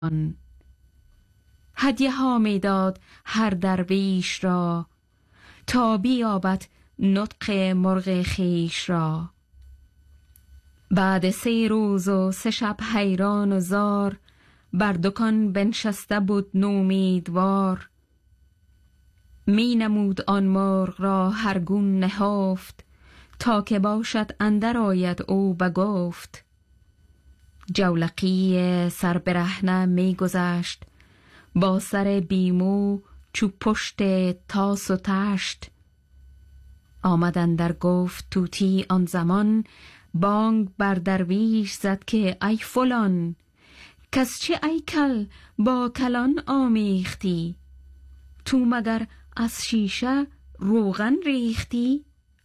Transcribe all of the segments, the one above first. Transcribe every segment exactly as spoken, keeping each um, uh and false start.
هدیه ها می داد هر درویش را، تا بیابد نطق مرغ خیش را. بعد سه روز و سه شب حیران و زار، بر دکان بنشسته بود نومیدوار. می نمود آن مرغ را هر گون نهفت، تا که باشد اندر آید او بگفت. جولقی سر برهنه می گذشت، با سر بیمو چو پشت تاس و تشت. آمد اندر گفت طوطی آن زمان، بانگ بر درویش زد که ای فلان. کس چه ای کل با کلان آمیختی، تو مگر از شیشه روغن ریختی؟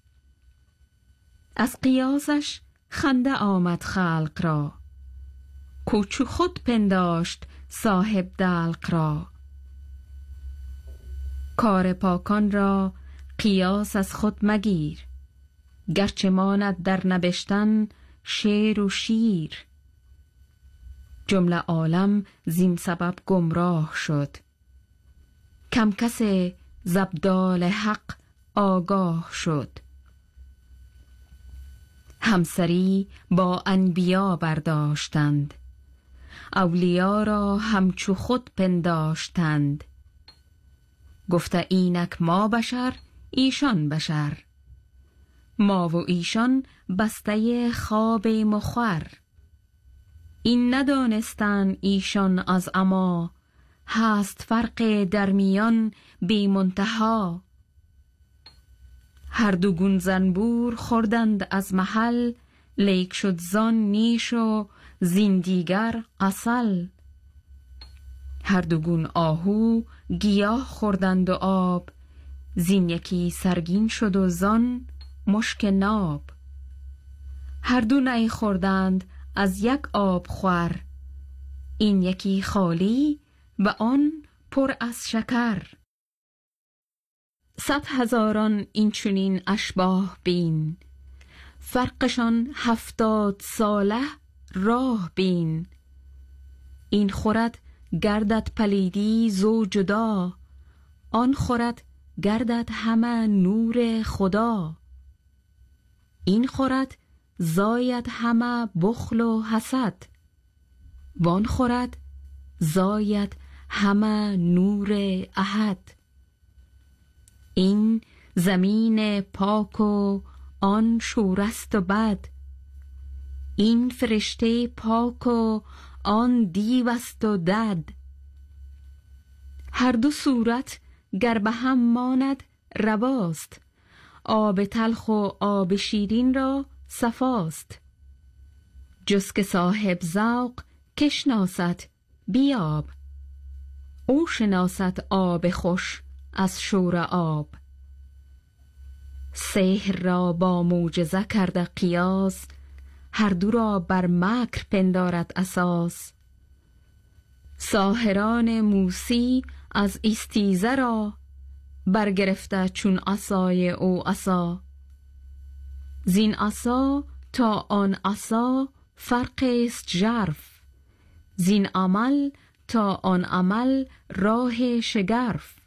از قیاسش خنده آمد خلق را، کوچو خود پنداشت صاحب دلق را. کار پاکان را قیاس از خود مگیر، گرچه ماند در نبشتن شعر و شیر. جمله عالم زین سبب گمراه شد، کم کس ز ابدال حق آگاه شد. همسری با انبیا برداشتند، اولیا را همچو خود پنداشتند. گفته اینک ما بشر ایشان بشر، ما و ایشان بسته خواب مخور. این ندانستن ایشان از اما، هست فرق درمیان بی منتها. هر دو گون زنبور خوردند از محل، لیک شد زان نیش و زین دیگر عسل. هر دو گون آهو گیاه خوردند و آب، زین یکی سرگین شد و زان مشک ناب. هر دو نی خوردند از یک آب خور، این یکی خالی و آن پر از شکر. صد هزاران این چنین اشباه بین، فرقشان هفتاد ساله راه بین. این خورد گردد پلیدی زو جدا، آن خورد گردد همه نور خدا. این خورد زاید همه بخل و حسد، وان خورد زاید همه نور احد. این زمین پاک و آن شورست و بد، این فرشته پاک و آن دیوست و دد. هر دو صورت گر به هم ماند رواست، آب تلخ و آب شیرین را صفاست. جز که صاحب ذوق که شناسد بیاب، او شناسد آب خوش از شور آب. سحر را با معجزه کرده قیاس، هر دو را بر مکر پندارد اساس. ساحران موسی از استیزه را، برگرفته چون عصای او عصا. زین عصا تا آن عصا فرق است ژرف، زین عمل تا آن عمل راه شگرف.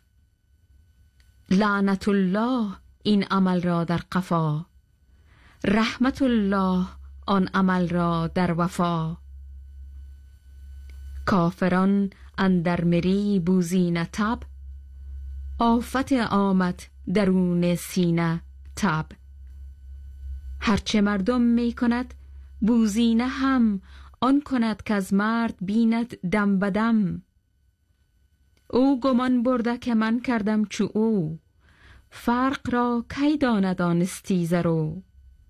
لعنت الله این عمل را در قفا، رحمت الله آن عمل را در وفا. کافران اندر مری بوزینه تب، آفت آمد درون سینه تب. هرچه مردم می کند بوزینه هم، آن کند که از مرد بیند دم بدم. او گمان برده که من کردم چو او، فرق را کی داند آن استیزه رو.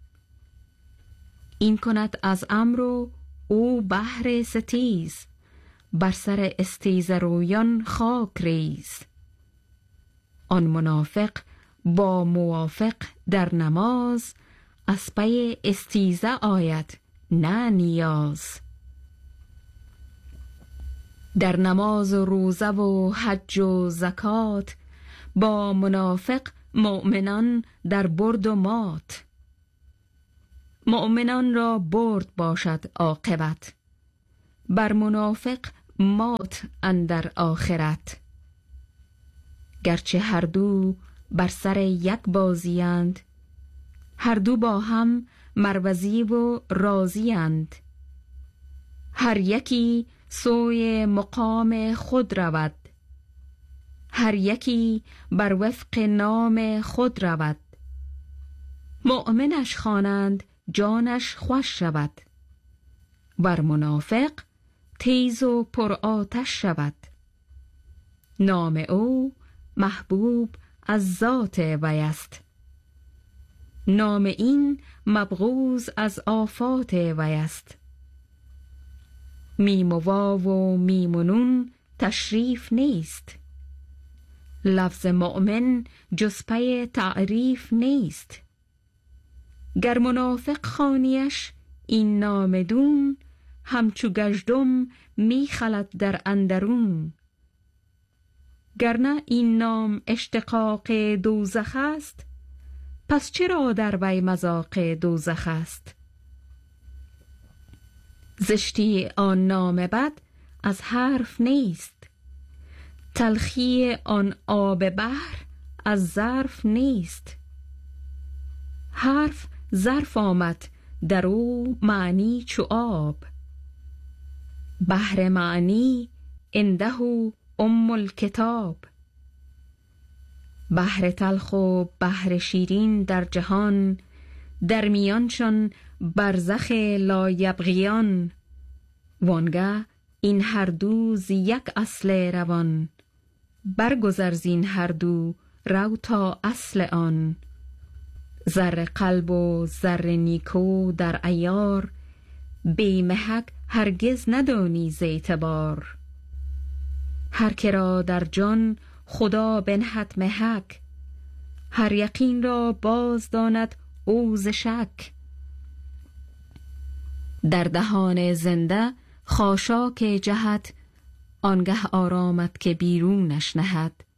این کند از امر و او بهر ستیز، بر سر استیزه رویان خاک ریز. آن منافق با موافق در نماز، از پی استیزه آید نه نیاز. در نماز و روزه و حج و زکات، با منافق مؤمنان در برد و مات. مؤمنان را برد باشد عاقبت، بر منافق مات اندر آخرت. گرچه هر دو بر سر یک بازیند، هر دو با هم مروزی و راضیند. هر یکی سوی مقام خود رود، هر یکی بر وفق نام خود رود. مؤمنش خوانند جانش خوش شود، ور منافق تیز و پر آتش شود. نام او محبوب از ذات وی است، نام این مبغوض از آفات وی است. میم و واو و میم و نون تشریف نیست، لفظ مؤمن جز پی تعریف نیست. گر منافق خوانیش این نامدون، همچو گژدم می خلد در اندرون. گرنه این نام اشتقاق دوزخ است، پس چرا در وی مذاق دوزخ است؟ زشتی آن نام بد از حرف نیست، تلخی آن آب بحر از ظرف نیست. حرف ظرف آمد در او معنی چو آب، بحر معنی عنده ام الکتاب. بحر تلخ و بحر شیرین در جهان، در میانشان برزخ لایبغیان. وانگه این هر دو ز یک اصل روان، برگذر زین هر دو رو تا اصل آن. زر قلب و زر نیکو در عیار، بی محک هرگز ندانی ز اعتبار. هر که را در جان خدا بنهد محک، هر یقین را باز داند او ز شک. در دهان زنده خاشاک جهد، آنگه آرامد که بیرونش نهد.